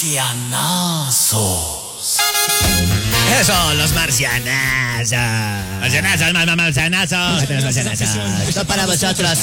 Marcianazos. Eso, los marcianazos. Marcianazos, marcianazos. Esto para vosotros.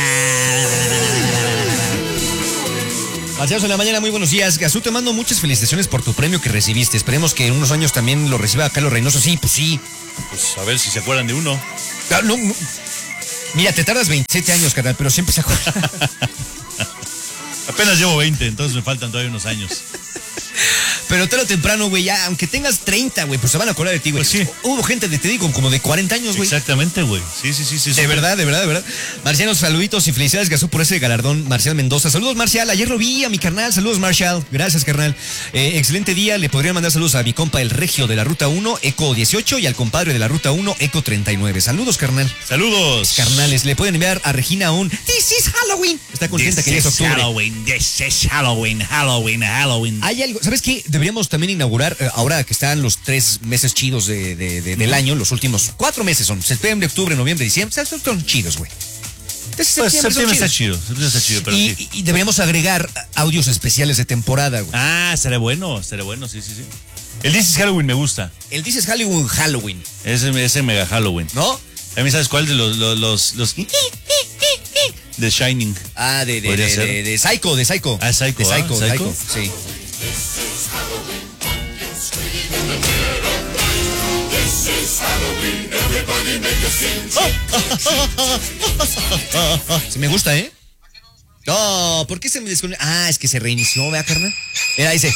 Marcianos en la mañana, muy buenos días. Gazú, te mando muchas felicitaciones por tu premio que recibiste. Esperemos que en unos años también lo reciba Carlos Reynoso. Sí, pues sí. Pues a ver si se acuerdan de uno. No. Mira, te tardas 27 años, carnal, pero siempre se acuerdan. Apenas llevo 20, entonces me faltan todavía unos años. Pero tarde o temprano, güey, ya, aunque tengas 30, güey, pues se van a acordar de ti, güey. Pues sí. Hubo gente te digo, como de 40 años, güey. Exactamente, güey. Sí. De verdad. Marcianos, saluditos y felicidades, Gazú, por ese galardón. Marcial Mendoza. Saludos, Marcial. Ayer lo vi a mi carnal. Saludos, Marcial. Gracias, carnal. Excelente día. Le podría mandar saludos a mi compa, el Regio de la Ruta 1, Eco 18, y al compadre de la Ruta 1, Eco 39. Saludos, carnal. Saludos. Carnales, le pueden enviar a Regina un This is Halloween. Está contenta que ya es octubre. This is Halloween. Hay algo, ¿sabes qué? Deberíamos también inaugurar, ahora que están los 3 meses chidos del año, los últimos 4 meses son septiembre, octubre, noviembre, diciembre, son chidos, güey. Pues septiembre está chido, pero sí. Y deberíamos agregar audios especiales de temporada, güey. Ah, será bueno, sí. El This is Halloween me gusta. El This is Halloween. Ese mega Halloween. ¿No? También sabes cuál de los de Shining. Ah, de Psycho, de Psycho. Ah, Psycho. De Psycho, Psycho. Sí. Sí me gusta, ¿eh? No, ¿por qué se me desconectó? Ah, es que se reinició, ¿verdad, carnal? Mira, ese.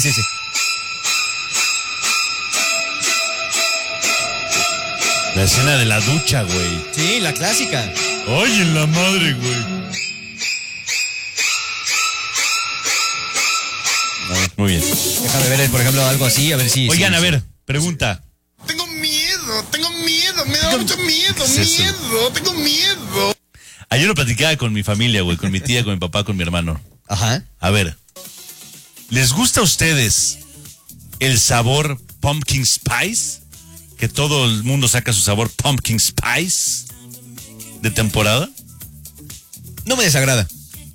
La escena de la ducha, güey. Sí, la clásica. Ay, en la madre, güey. Muy bien. Déjame ver, por ejemplo, algo así, a ver si... Oigan, sí, a ver, pregunta. Tengo miedo, me da mucho miedo, tengo miedo. Ayer lo platicaba con mi familia, güey, con mi tía, con mi papá, con mi hermano. Ajá. A ver, ¿les gusta a ustedes el sabor pumpkin spice? Que todo el mundo saca su sabor pumpkin spice de temporada. No me desagrada.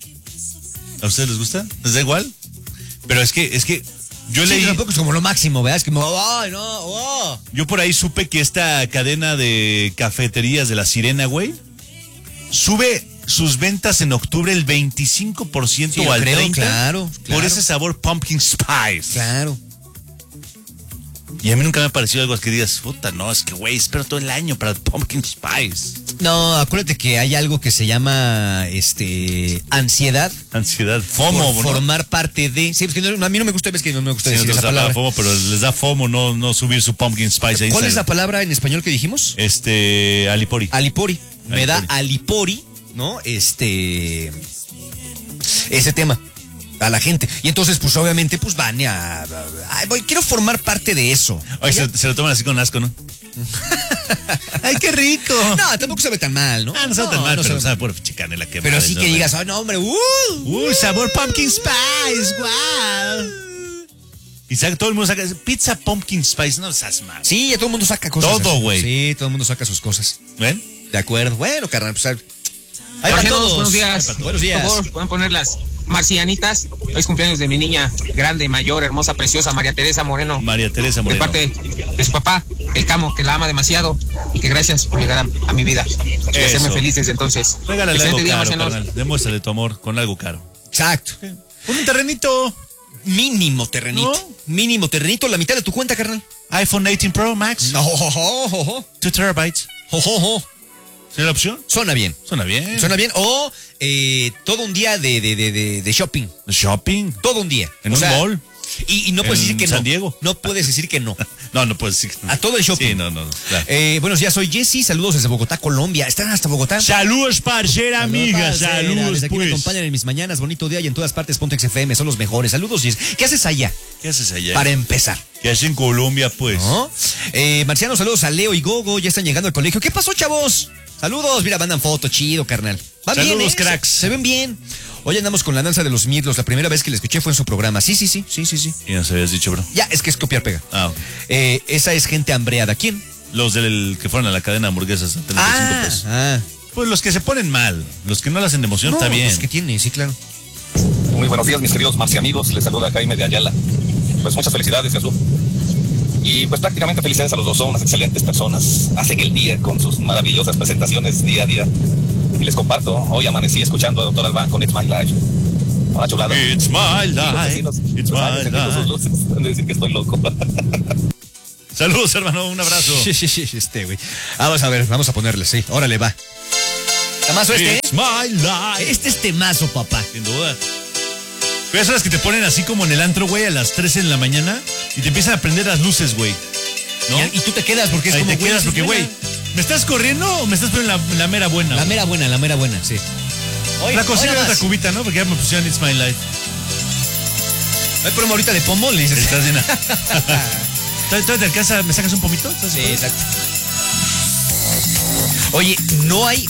¿A ustedes les gusta? ¿Les da igual? Pero es que yo leí... tampoco es como lo máximo, ¿verdad? Es como, ¡ay, no! Oh. Yo por ahí supe que esta cadena de cafeterías de La Sirena, güey, sube sus ventas en octubre el 25% Sí, o al 30%. Claro. Por ese sabor pumpkin spice. Claro. Y a mí nunca me ha parecido algo que digas, puta, no, es que, güey, espero todo el año para el pumpkin spice. No, acuérdate que hay algo que se llama, ansiedad. Ansiedad, FOMO, por ¿no? formar parte de... Sí, porque a mí no me gusta, ves que no me gusta decir esa palabra. FOMO, pero les da FOMO no subir su pumpkin spice ahí. ¿Cuál es la palabra en español que dijimos? Alipori. Alipori. Me da alipori, ¿no? Ese tema a la gente. Y entonces, pues, obviamente, pues, van quiero formar parte de eso. Oye, se lo toman así con asco, ¿no? ¡Ay, qué rico! No, tampoco sabe tan mal, ¿no? No sabe tan mal, pero sabe por chicanela que pero sí que digas, no, hombre, sabor pumpkin spice, wow. Y todo el mundo saca pizza pumpkin spice, no seas mal. Sí, todo el mundo saca cosas. Todo, güey. Sí, todo el mundo saca sus cosas. ¿Ven? De acuerdo. Bueno, carnal, pues... Ahí para todos. Buenos días. Buenos días. Por favor, pueden poner las marcianitas. Hoy es cumpleaños de mi niña grande, mayor, hermosa, preciosa, María Teresa Moreno. De parte de su papá, el Camo, que la ama demasiado y que gracias por llegar a mi vida y hacerme feliz desde entonces. Regálale algo caro, carnal. Demuéstrale tu amor con algo caro. Exacto. Un terrenito. Mínimo terrenito. ¿No? Mínimo terrenito, la mitad de tu cuenta, carnal. iPhone 18 Pro Max. No. 2 terabytes. ¿Sería la opción? Suena bien. Suena bien. O todo un día de shopping. ¿Shopping? Todo un día. ¿En un mall? Y no puedes decir que no. San Diego. No puedes decir que no. No puedes decir que no. A todo el shopping. Sí, no. Claro. Buenos días, soy Jessy. Saludos desde Bogotá, Colombia. ¿Están hasta Bogotá? Saludos, parcera, amiga. Saludos, desde aquí pues. me acompañan en mis mañanas. Bonito día y en todas partes. Pontex FM. Son los mejores. Saludos, Jessy. ¿Qué haces allá? Para empezar. ¿Qué haces en Colombia, pues? ¿No? Marciano, saludos a Leo y Gogo. Ya están llegando al colegio. ¿Qué pasó, chavos? Saludos. Mira, mandan foto. Chido, carnal. Saludos, bien, cracks. Se ven bien. Hoy andamos con la danza de los mirlos. La primera vez que la escuché fue en su programa. Sí. Y nos habías dicho, bro. Ya, es que es copiar pega. Ok. Esa es gente hambreada. ¿Quién? Los que fueron a la cadena de hamburguesas a 35 pesos. Pues los que se ponen mal. Los que no la hacen de emoción, está bien. Los que tiene, sí, claro. Muy buenos días, mis queridos marciamigos. Les saluda Jaime de Ayala. Pues muchas felicidades, Jesús. Y pues prácticamente felicidades a los dos, son unas excelentes personas. Hacen el día con sus maravillosas presentaciones día a día. Y les comparto, hoy amanecí escuchando a Dr. Albán con It's My Life. Una chulada. It's my life. It's my life. Van a decir que estoy loco. Saludos, hermano, un abrazo. Güey. Vamos a ver, vamos a ponerle, sí. Órale, va. ¿Temazo este? It's my life. Este es temazo, papá. Sin duda. Pero esas las que te ponen así como en el antro, güey, a las 3 de la mañana y te empiezan a prender las luces, güey. ¿No? Y tú te quedas porque es ahí como... te quedas porque, güey, ¿me estás corriendo o me estás poniendo la mera buena? La mera buena, sí. Oye, la cocina de otra cubita, ¿no? Porque ya me pusieron It's My Life. ¿No hay promo ahorita de pomo? Le dices. Estás llena. ¿Todavía te alcanza? ¿Me sacas un pomito? Sí, exacto. Oye, no hay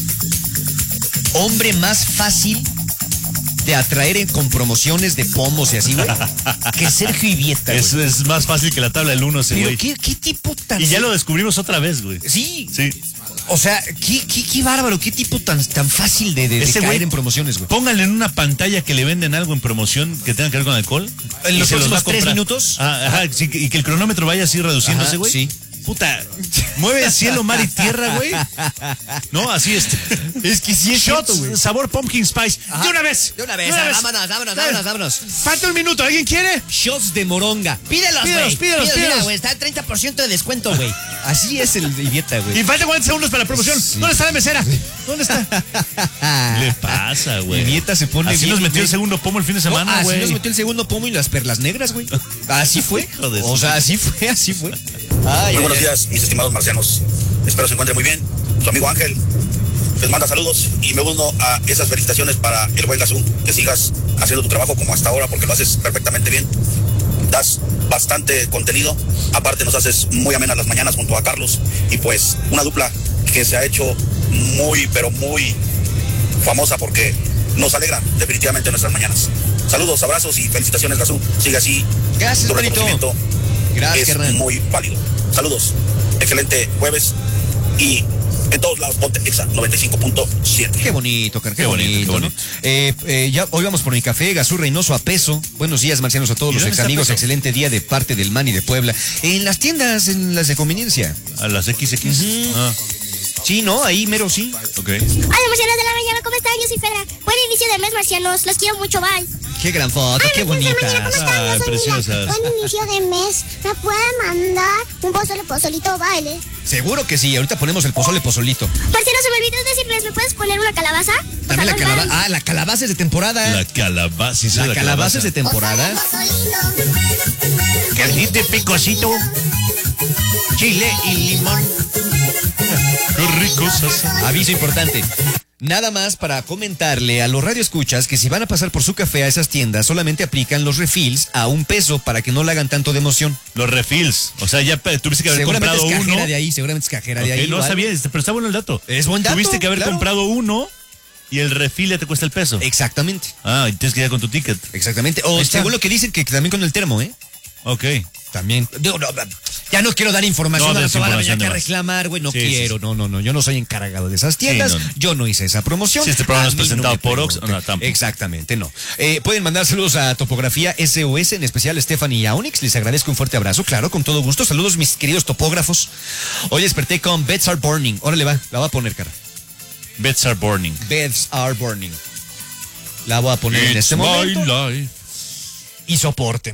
hombre más fácil de atraer con promociones de pomos y así, güey, que Sergio Ibieta, güey. Es más fácil que la tabla del 1, ese güey. Pero ¿qué tipo tan... Y ya lo descubrimos otra vez, güey. Sí. Sí. O sea, qué bárbaro, qué tipo tan fácil de caer güey, en promociones, güey. Pónganle en una pantalla que le venden algo en promoción que tenga que ver con alcohol. En los próximos 3 comprar. minutos. Ajá, sí, y que el cronómetro vaya así reduciéndose, güey. Sí. Puta, mueve cielo, mar y tierra, güey. No, así es. Es que sí es Shots, cierto, güey. sabor pumpkin spice. Ajá. De una vez. Vámonos. Falta un minuto, ¿alguien quiere? Shots de moronga. Pídelos, güey. Pídelos. Güey, está el 30% de descuento, güey. Así es el Ibieta, güey. Y faltan 40 segundos para la promoción. Sí. ¿Dónde está la mesera? ¿Dónde está? ¿Qué le pasa, güey? Ibieta se pone así bien, nos metió güey. el segundo pomo el fin de semana, güey. Así nos metió el segundo pomo y las perlas negras, güey. Así fue. O sea, así fue. Muy buenos días, mis estimados marcianos. Espero se encuentren muy bien. Su amigo Ángel les manda saludos y me uno a esas felicitaciones para el buen Gazú. Que sigas haciendo tu trabajo como hasta ahora porque lo haces perfectamente bien. Das bastante contenido. Aparte nos haces muy amenas las mañanas junto a Carlos. Y pues una dupla que se ha hecho muy, pero muy famosa porque nos alegra definitivamente nuestras mañanas. Saludos, abrazos y felicitaciones, Gazú. Sigue así. Gracias, tu bonito. reconocimiento Gracias, es carnal. muy válido. Saludos. Excelente jueves y en todos lados ponte Exa 95.7. Qué bonito, qué bonito, ¿no? Ya hoy vamos por mi café, Gazú Reynoso a peso. Buenos días, marcianos, a todos los ex amigos. Excelente día de parte del Mani de Puebla. En las tiendas, en las de conveniencia. A las XX. Sí, ¿no? Ahí mero sí. Ok. Hola, marcianos de la mañana, ¿cómo están? Yo soy Fedra. Buen inicio de mes, marcianos. Los quiero mucho, bye. Qué gran foto, qué bonita. ¿Cómo están? Yo soy preciosas. Mila. Buen inicio de mes. ¿Me pueden mandar un pozolito baile? Seguro que sí, ahorita ponemos el pozolito. Marcianos, se me olvidó decirles, ¿me puedes poner una calabaza? También la calabaza. Ah, la calabaza es de temporada. La calabaza, sí, La calabaza es de temporada. Carnita de picosito, chile y limón. Qué ricos. Aviso importante. Nada más para comentarle a los radioescuchas que si van a pasar por su café a esas tiendas, solamente aplican los refills a $1 para que no le hagan tanto de emoción. Los refills. O sea, ya tuviste que haber comprado uno. Seguramente es cajera de ahí. No igual. sabía, pero está bueno el dato. Es buen dato. Tuviste que haber claro. comprado uno y el refill ya te cuesta el peso. Exactamente. Ah, y tienes que ir con tu ticket. Exactamente. O según lo que dicen, que también con el termo, ¿eh? Ok. También. Digo, no, ya no quiero dar información a la toda la mañana que reclamar, güey. No quiero. Sí. No. Yo no soy encargado de esas tiendas. Sí, no. Yo no hice esa promoción. Si este programa es presentado por Ox, no, tampoco. Exactamente, no. Pueden mandar saludos a Topografía SOS, en especial a Stephanie y a Onyx. Les agradezco un fuerte abrazo, claro, con todo gusto. Saludos, mis queridos topógrafos. Hoy desperté con Beds Are Burning. Órale, va. La voy a poner, cara. Beds Are Burning. Beds Are Burning. La voy a poner en este momento. Life. Y soporten.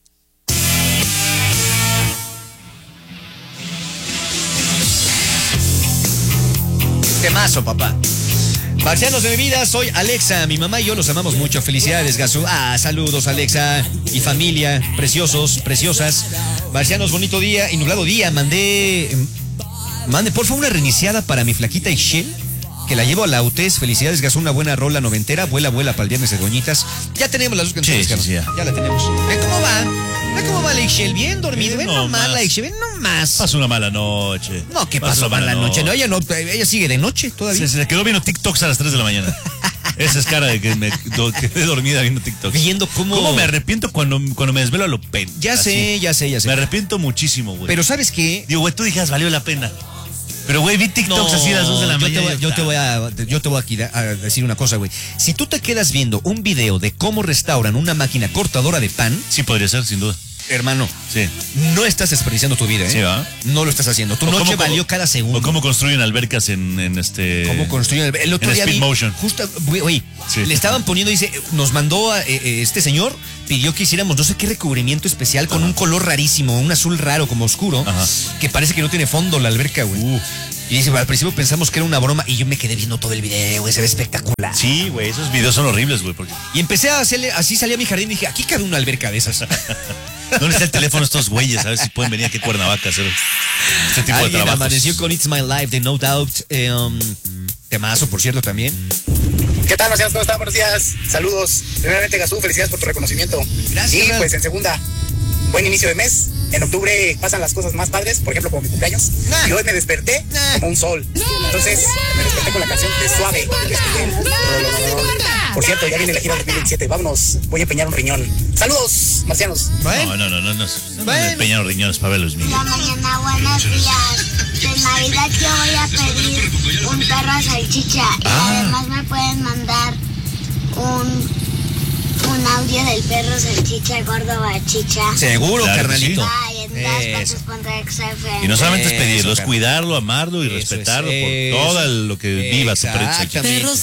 Temazo, papá. Marcianos de mi vida, soy Alexa. Mi mamá y yo los amamos mucho. Felicidades, Gazú. Saludos, Alexa y familia. Preciosos, preciosas. Marcianos, bonito día y nublado día. Mande, por favor, una reiniciada para mi flaquita Ixchel, que la llevo a la UTES. Felicidades, Gazú. Una buena rola noventera. Vuela para el viernes de Doñitas. Ya tenemos las dos canciones, sí, ya la tenemos. ¿Cómo va? ¿Cómo va la Ixchel? Bien dormido. Ven nomás la Ixchel. Ven nomás. Pasó una mala noche. No, ¿qué pasó mala noche? No, ella sigue de noche todavía. Se quedó viendo TikToks a las 3 de la mañana. Esa es cara de que me quedé dormida viendo TikToks. Viendo cómo me arrepiento cuando me desvelo a lo Ya sé. Me arrepiento muchísimo, güey. Pero ¿sabes qué? Digo, güey, tú dijeras, valió la pena. Pero, güey, vi TikToks así a las 2 de la mañana. Yo te voy a decir una cosa, güey. Si tú te quedas viendo un video de cómo restauran una máquina cortadora de pan. Sí, podría ser, sin duda. Hermano, sí. No estás desperdiciando tu vida, ¿eh? Sí, ¿va? No lo estás haciendo. Tu noche valió cada segundo. O cómo construyen albercas en ¿Cómo construyen el otro día Speed Motion. Justo, güey, sí. Le estaban poniendo, dice, nos mandó a este señor, pidió que hiciéramos no sé qué recubrimiento especial con un color rarísimo, un azul raro como oscuro, que parece que no tiene fondo la alberca, güey. Y dice, al principio pensamos que era una broma y yo me quedé viendo todo el video, güey, se ve espectacular. Sí, güey, esos videos son horribles, güey. Y empecé a hacerle, así salí a mi jardín y dije, aquí cabe una alberca de esas. ¿Dónde está el teléfono de estos güeyes? A ver si pueden venir aquí a Cuernavaca a hacer este tipo de trabajos. Amaneció con It's My Life de No Doubt. Temazo, por cierto, también. ¿Qué tal, Marcianos? ¿Cómo están? Buenos días. Saludos. Primeramente, Gazú, felicidades por tu reconocimiento. Gracias. Y pues en segunda, buen inicio de mes. En octubre pasan las cosas más padres, por ejemplo, como mi cumpleaños. Y hoy me desperté como un sol. Entonces, me desperté con la canción de Suave. Por cierto, ya viene la gira 2027. Vámonos, voy a empeñar un riñón. Saludos, marcianos. No empeñaron riñones para ver Luis Miguel. La mañana, buenos días. De Navidad yo voy a pedir un perro a salchicha. Y además me pueden mandar un audio del perro salchicha gordo bachicha. Seguro, claro, carnalito. Y no solamente es pedirlo, es cuidarlo, amarlo y respetarlo por todo lo que viva su perro salchicha. Perro